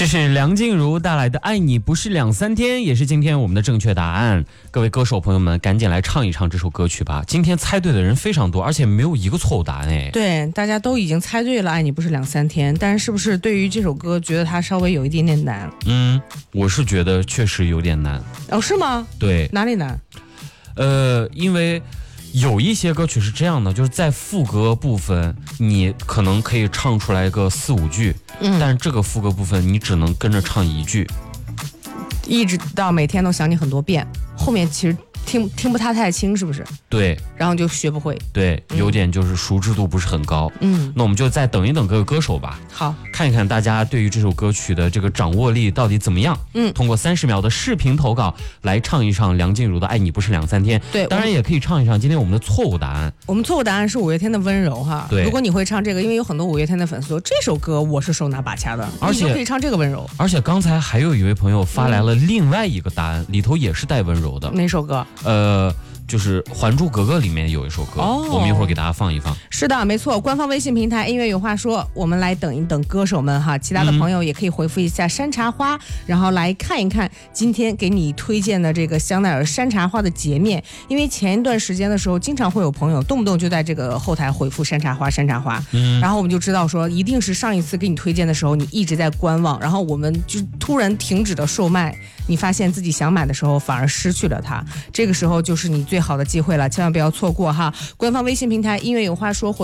这是梁静茹带来的《爱你不是两三天》，也是今天我们的正确答案。各位歌手朋友们，赶紧来唱一唱这首歌曲吧！今天猜对的人非常多，而且没有一个错误答案哎。 对，大家都已经猜对了，《爱你不是两三天》，但是是不是对于这首歌觉得它稍微有一点点难？ 我是觉得确实有点难。 哦，是吗？ 对， 哪里难？ 因为有一些歌曲是这样的，就是在副歌部分你可能可以唱出来个4、5句，但是这个副歌部分你只能跟着唱1句， 一直到每天都想你很多遍，后面其实听不太清，是不是？ 对， 然后就学不会。 对，有点就是熟知度不是很高。那我们就再等一等各个歌手吧。 好， 看一看大家对于这首歌曲的这个掌握力到底怎么样。通过30秒的视频投稿来唱一唱梁静茹的《爱你不是两三天》。 对， 当然也可以唱一唱今天我们的错误答案。 我们错误答案是五月天的《温柔》哈。 对， 如果你会唱这个，因为有很多五月天的粉丝说这首歌我是手拿把掐的， 而且你就可以唱这个《温柔》。 而且刚才还有一位朋友发来了另外一个答案，里头也是带温柔的。 哪首歌？ 就是《还珠格格》里面有一首歌，我们一会儿给大家放一放。 是的，没错，官方微信平台音乐有话说，我们来等一等歌手们哈，其他的朋友也可以回复一下山茶花，然后来看一看今天给你推荐的这个香奈儿山茶花的洁面，因为前一段时间的时候，经常会有朋友动不动就在这个后台回复山茶花，然后我们就知道说，一定是上一次给你推荐的时候，你一直在观望，然后我们就突然停止了售卖，你发现自己想买的时候反而失去了它，这个时候就是你最好的机会了，千万不要错过哈！官方微信平台音乐有话说。